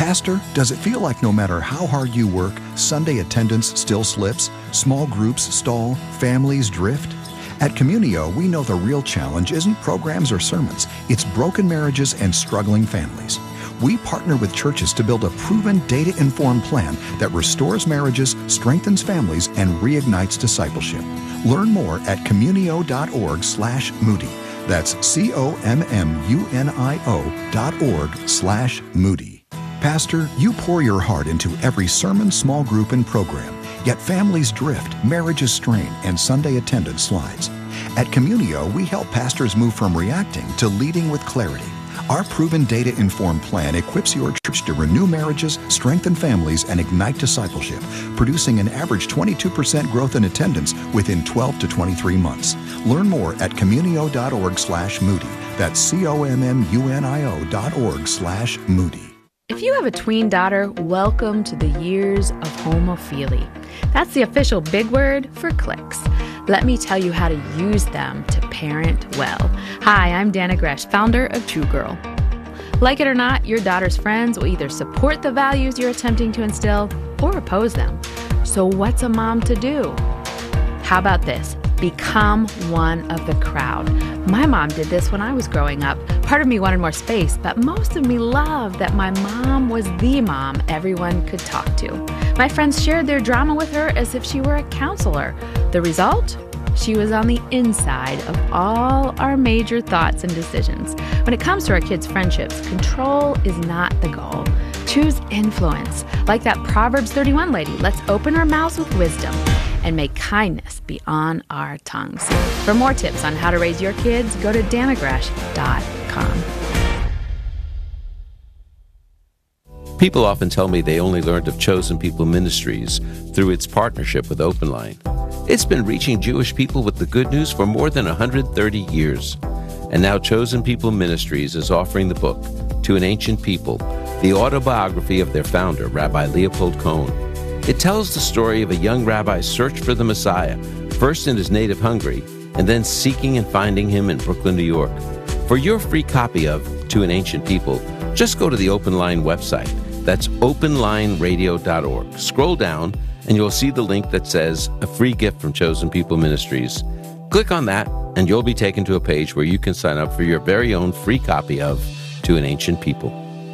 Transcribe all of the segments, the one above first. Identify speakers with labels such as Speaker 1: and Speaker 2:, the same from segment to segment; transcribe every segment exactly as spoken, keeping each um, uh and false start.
Speaker 1: Pastor, does it feel like no matter how hard you work, Sunday attendance still slips, small groups stall, families drift? At Communio, we know the real challenge isn't programs or sermons, it's broken marriages and struggling families. We partner with churches to build a proven, data-informed plan that restores marriages, strengthens families, and reignites discipleship. Learn more at communio.org slash Moody. That's C-O-M-M-U-N-I-O dot org slash Moody. Pastor, you pour your heart into every sermon, small group, and program, yet families drift, marriages strain, and Sunday attendance slides. At Communio, we help pastors move from reacting to leading with clarity. Our proven data-informed plan equips your church to renew marriages, strengthen families, and ignite discipleship, producing an average twenty-two percent growth in attendance within twelve to twenty-three months. Learn more at communio.org slash Moody. That's C-O-M-M-U-N-I-O dot org slash Moody.
Speaker 2: If you have a tween daughter, welcome to the years of homophily. That's the official big word for clicks. Let me tell you how to use them to parent well. Hi, I'm Dana Gresh, founder of True Girl. Like it or not, your daughter's friends will either support the values you're attempting to instill or oppose them. So what's a mom to do? How about this? Become one of the crowd. My mom did this when I was growing up. Part of me wanted more space, but most of me loved that my mom was the mom everyone could talk to. My friends shared their drama with her as if she were a counselor. The result? She was on the inside of all our major thoughts and decisions. When it comes to our kids' friendships, control is not the goal. Choose influence. Like that Proverbs thirty-one lady, let's open our mouths with wisdom and make kindness be on our tongues. For more tips on how to raise your kids, go to dana gresh dot com.
Speaker 3: People often tell me they only learned of Chosen People Ministries through its partnership with OpenLine. It's been reaching Jewish people with the good news for more than one hundred thirty years. And now Chosen People Ministries is offering the book, To an Ancient People, the autobiography of their founder, Rabbi Leopold Cohen. It tells the story of a young rabbi's search for the Messiah, first in his native Hungary, and then seeking and finding him in Brooklyn, New York. For your free copy of To an Ancient People, just go to the OpenLine website. That's open line radio dot org. Scroll down, and you'll see the link that says a free gift from Chosen People Ministries. Click on that, and you'll be taken to a page where you can sign up for your very own free copy of To an Ancient People.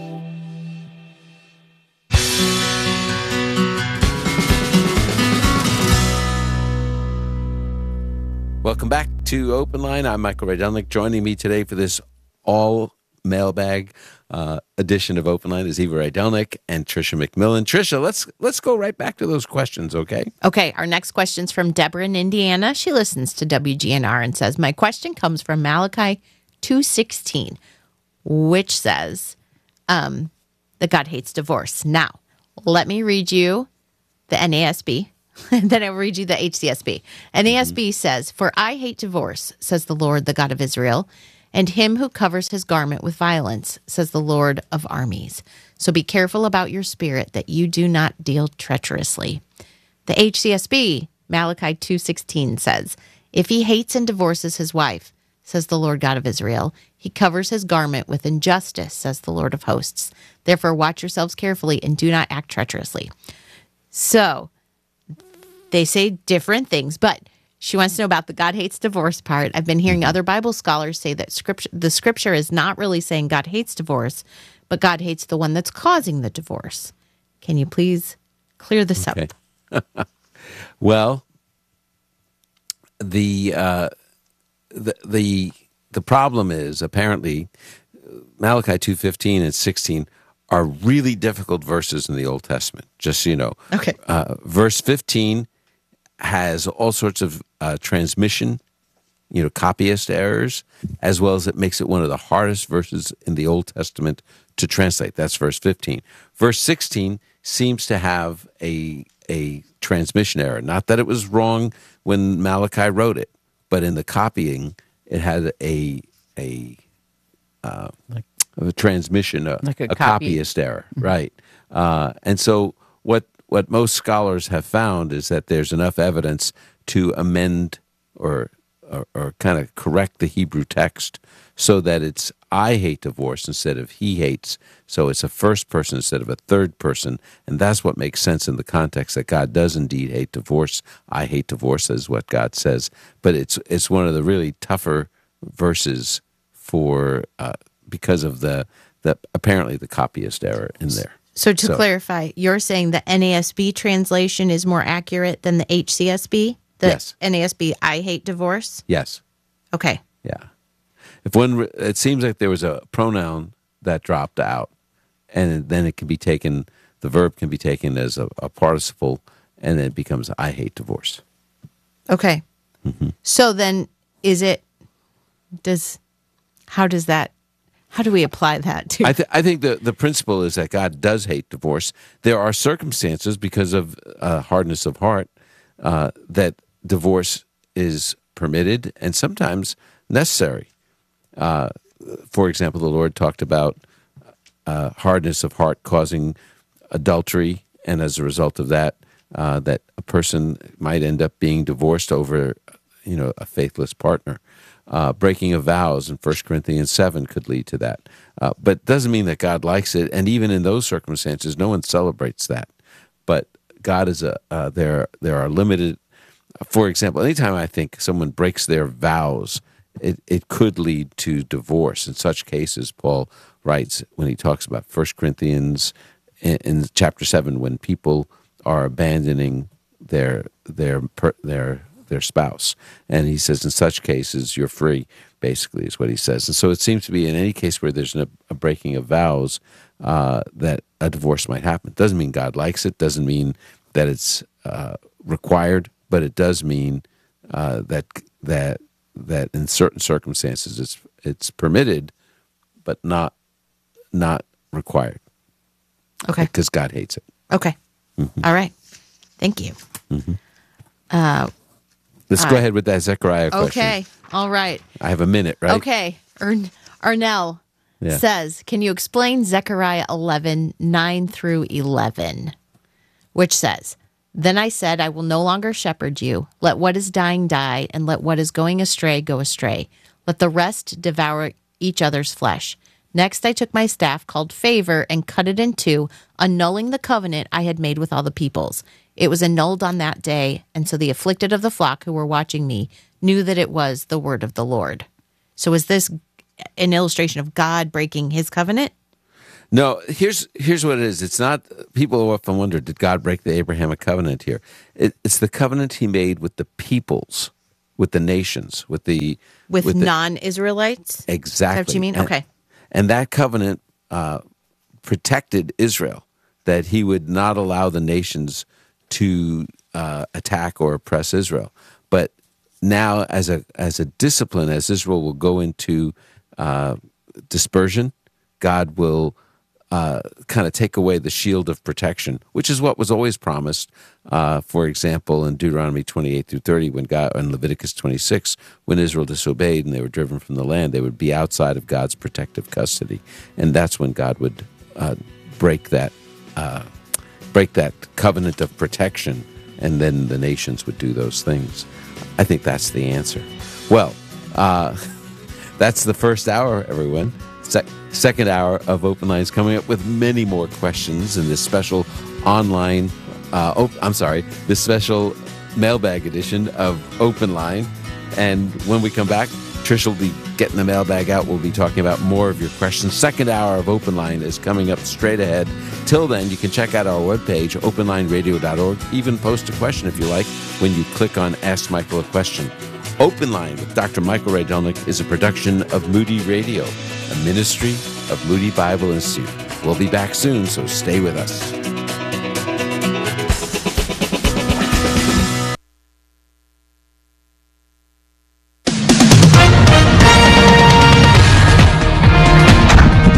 Speaker 3: Welcome back to Open Line. I'm Michael Rydelnik. Joining me today for this all mailbag uh, edition of Open Line is Eva Rydelnik and Tricia McMillan. Tricia, let's let's go right back to those questions, okay?
Speaker 4: Okay, our next question's from Deborah in Indiana. She listens to W G N R and says, my question comes from Malachi two sixteen, which says um, that God hates divorce. Now, let me read you the N A S B. And then I'll read you the H C S B. N A S B mm-hmm. says, for I hate divorce, says the Lord, the God of Israel, and him who covers his garment with violence, says the Lord of armies. So be careful about your spirit that you do not deal treacherously. The H C S B, Malachi two sixteen says, if he hates and divorces his wife, says the Lord God of Israel, he covers his garment with injustice, says the Lord of hosts. Therefore watch yourselves carefully and do not act treacherously. So they say different things, but she wants to know about the God hates divorce part. I've been hearing other Bible scholars say that scripture, the scripture is not really saying God hates divorce, but God hates the one that's causing the divorce. Can you please clear this okay.
Speaker 3: up? Well, the, uh, the the the problem is apparently Malachi two fifteen and sixteen are really difficult verses in the Old Testament. Just so you know.
Speaker 4: Okay.
Speaker 3: Uh, verse fifteen has all sorts of uh, transmission, you know, copyist errors, as well as it makes it one of the hardest verses in the Old Testament to translate. That's verse fifteen. Verse sixteen seems to have a a transmission error. Not that it was wrong when Malachi wrote it, but in the copying, it had a a, uh, like, a transmission, a,
Speaker 4: like a,
Speaker 3: a
Speaker 4: copy.
Speaker 3: copyist error, mm-hmm. right? Uh, and so what what most scholars have found is that there's enough evidence to amend or or, or kind of correct the Hebrew text so that it's I hate divorce instead of he hates. So it's a first person instead of a third person. And that's what makes sense in the context that God does indeed hate divorce. I hate divorce is what God says. But it's it's one of the really tougher verses for uh, because of the, the apparently the copyist error in there.
Speaker 4: So to
Speaker 3: So-
Speaker 4: clarify, you're saying the N A S B translation is more accurate than the H C S B? The
Speaker 3: Yes.
Speaker 4: N A S B, I hate divorce?
Speaker 3: Yes.
Speaker 4: Okay.
Speaker 3: Yeah. If one, re- it seems like there was a pronoun that dropped out, and then it can be taken, the verb can be taken as a, a participle, and then it becomes I hate divorce.
Speaker 4: Okay. So then is it, does, how does that, how do we apply that to?
Speaker 3: I, th- I think the, the principle is that God does hate divorce. There are circumstances because of uh, hardness of heart uh, that divorce is permitted and sometimes necessary. Uh, for example, the Lord talked about uh, hardness of heart causing adultery, and as a result of that, uh, that a person might end up being divorced over, you know, a faithless partner. Uh, breaking of vows in First Corinthians seven could lead to that. Uh, but it doesn't mean that God likes it, and even in those circumstances, no one celebrates that. But God is a, uh, there, there are limited, for example, anytime I think someone breaks their vows, it, it could lead to divorce. In such cases, Paul writes when he talks about First Corinthians in, in chapter seven, when people are abandoning their their per, their their spouse, and he says in such cases you're free. Basically, is what he says. And so it seems to be in any case where there's a, a breaking of vows uh, that a divorce might happen. Doesn't mean God likes it. Doesn't mean that it's uh, required, but it does mean uh, that that. that in certain circumstances it's it's permitted, but not not required.
Speaker 4: Okay.
Speaker 3: Because God hates it.
Speaker 4: Okay. All right. Thank you. Uh,
Speaker 3: Let's
Speaker 4: All
Speaker 3: go
Speaker 4: right.
Speaker 3: ahead with that Zechariah question.
Speaker 4: okay. All right.
Speaker 3: I have a minute, right?
Speaker 4: Okay. Ern- Arnell
Speaker 3: Yeah.
Speaker 4: says, can you explain Zechariah eleven, nine through eleven? Which says, then I said, I will no longer shepherd you. Let what is dying die, and let what is going astray go astray. Let the rest devour each other's flesh. Next I took my staff called favor and cut it in two, annulling the covenant I had made with all the peoples. It was annulled on that day, and so the afflicted of the flock who were watching me knew that it was the word of the Lord. So is this an illustration of God breaking his covenant?
Speaker 3: No, here's here's what it is. It's not, people often wonder, did God break the Abrahamic covenant here? It, it's the covenant he made with the peoples, with the nations, with the...
Speaker 4: With,
Speaker 3: the,
Speaker 4: non-Israelites?
Speaker 3: Exactly.
Speaker 4: Is that what you mean?
Speaker 3: And-
Speaker 4: Okay.
Speaker 3: And that covenant uh, protected Israel, that he would not allow the nations to uh, attack or oppress Israel. But now, as a as a discipline, as Israel will go into uh, dispersion, God will uh, kind of take away the shield of protection, which is what was always promised. Uh, for example, in Deuteronomy twenty-eight through thirty, when God, and Leviticus twenty-six, when Israel disobeyed and they were driven from the land, they would be outside of God's protective custody, and that's when God would uh, break that uh, break that covenant of protection, and then the nations would do those things. I think that's the answer. Well, uh, that's the first hour, everyone. Se- second hour of Open Lines coming up with many more questions in this special online, uh, op- I'm sorry, this special mailbag edition of Open Line. And when we come back, Trish will be getting the mailbag out. We'll be talking about more of your questions. Second hour of Open Line is coming up straight ahead. Till then, you can check out our webpage, open line radio dot org. Even post a question if you like when you click on Ask Michael a Question. Open Line with Doctor Michael Ray Delnick is a production of Moody Radio, a ministry of Moody Bible Institute. We'll be back soon, so stay with us.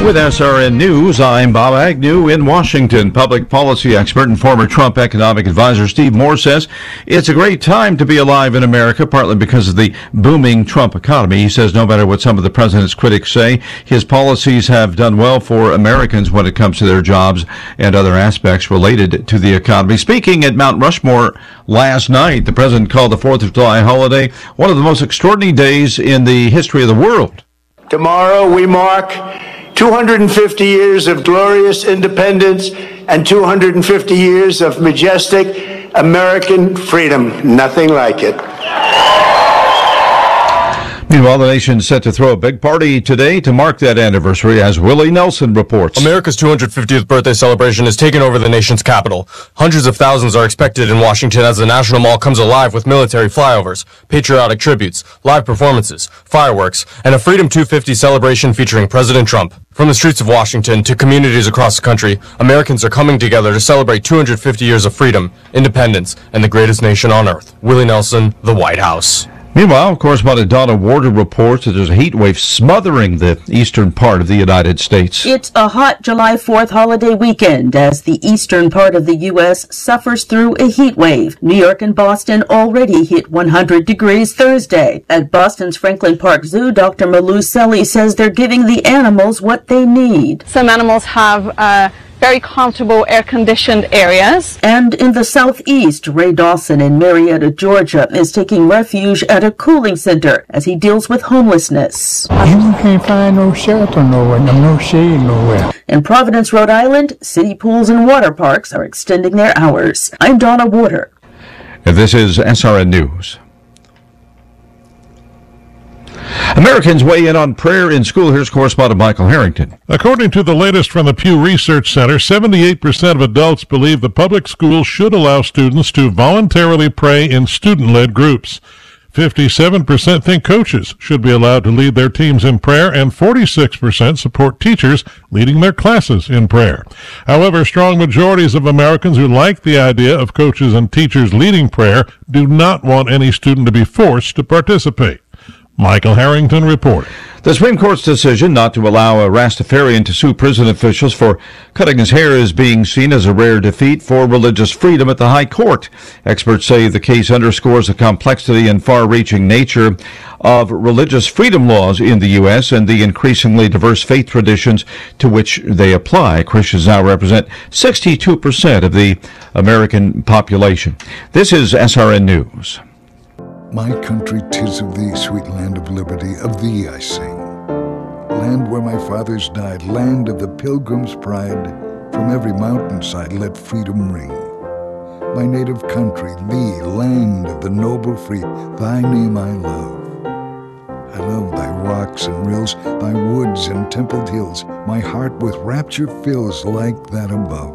Speaker 5: With S R N News, I'm Bob Agnew in Washington. Public policy expert and former Trump economic advisor Steve Moore says it's a great time to be alive in America, partly because of the booming Trump economy. He says no matter what some of the president's critics say, his policies have done well for Americans when it comes to their jobs and other aspects related to the economy. Speaking at Mount Rushmore last night, the president called the fourth of July holiday one of the most extraordinary days in the history of the world.
Speaker 6: Tomorrow we mark two hundred fifty years of glorious independence and two hundred fifty years of majestic American freedom. Nothing like it.
Speaker 5: Meanwhile, the nation is set to throw a big party today to mark that anniversary, as Willie Nelson reports.
Speaker 7: America's two hundred fiftieth birthday celebration has taken over the nation's capital. Hundreds of thousands are expected in Washington as the National Mall comes alive with military flyovers, patriotic tributes, live performances, fireworks, and a Freedom two fifty celebration featuring President Trump. From the streets of Washington to communities across the country, Americans are coming together to celebrate two hundred fifty years of freedom, independence, and the greatest nation on earth. Willie Nelson, the White House.
Speaker 5: Meanwhile, correspondent Donna Warder reports that there's a heat wave smothering the eastern part of the United States.
Speaker 8: It's a hot July fourth holiday weekend as the eastern part of the U S suffers through a heat wave. New York and Boston already hit one hundred degrees Thursday. At Boston's Franklin Park Zoo, Doctor Malou Selly says they're giving the animals what they need.
Speaker 9: Some animals have uh, very comfortable air-conditioned areas.
Speaker 8: And in the southeast, Ray Dawson in Marietta, Georgia, is taking refuge at a cooling center as he deals with homelessness.
Speaker 10: You can't find no shelter nowhere, no shade nowhere.
Speaker 8: In Providence, Rhode Island, city pools and water parks are extending their hours. I'm Donna Warder.
Speaker 5: And this is S R N News. Americans weigh in on prayer in school. Here's correspondent Michael Harrington.
Speaker 11: According to the latest from the Pew Research Center, seventy-eight percent of adults believe the public schools should allow students to voluntarily pray in student-led groups. fifty-seven percent think coaches should be allowed to lead their teams in prayer, and forty-six percent support teachers leading their classes in prayer. However, strong majorities of Americans who like the idea of coaches and teachers leading prayer do not want any student to be forced to participate. Michael Harrington reporting.
Speaker 5: The Supreme Court's decision not to allow a Rastafarian to sue prison officials for cutting his hair is being seen as a rare defeat for religious freedom at the High Court. Experts say the case underscores the complexity and far-reaching nature of religious freedom laws in the U S and the increasingly diverse faith traditions to which they apply. Christians now represent sixty-two percent of the American population. This is S R N News.
Speaker 12: My country, 'tis of thee, sweet land of liberty, of thee I sing. Land where my fathers died, land of the pilgrim's pride, from every mountainside let freedom ring. My native country, thee, land of the noble free, thy name I love. I love thy rocks and rills, thy woods and templed hills, my heart with rapture fills like that above.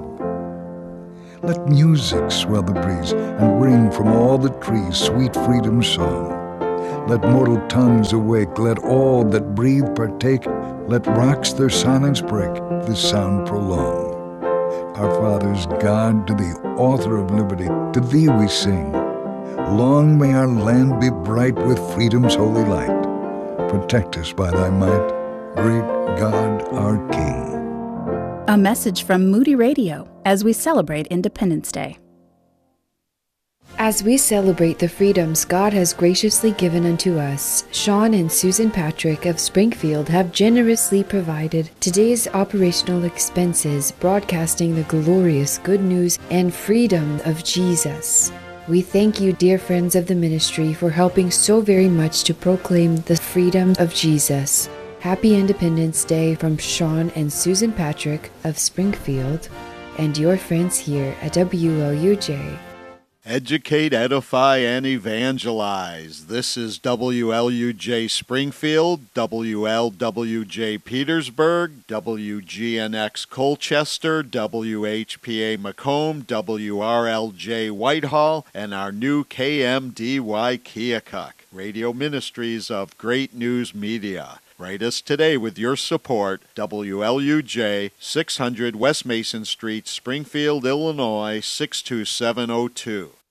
Speaker 12: Let music swell the breeze and ring from all the trees sweet freedom's song. Let mortal tongues awake, let all that breathe partake, let rocks their silence break, this sound prolong. Our fathers, God, to thee, author of liberty, to thee we sing. Long may our land be bright with freedom's holy light. Protect us by thy might, great God, our King.
Speaker 13: A message from Moody Radio as we celebrate Independence Day.
Speaker 14: As we celebrate the freedoms God has graciously given unto us, Sean and Susan Patrick of Springfield have generously provided today's operational expenses, broadcasting the glorious good news and freedom of Jesus. We thank you, dear friends of the ministry, for helping so very much to proclaim the freedom of Jesus. Happy Independence Day from Sean and Susan Patrick of Springfield and your friends here at W L U J.
Speaker 15: Educate, edify, and evangelize. This is W L U J Springfield, W L W J Petersburg, W G N X Colchester, W H P A Macomb, W R L J Whitehall, and our new K M D Y Keokuk. Radio Ministries of Great News Media. Write us today with your support, W L U J, six hundred West Mason Street, Springfield, Illinois, six two seven oh two.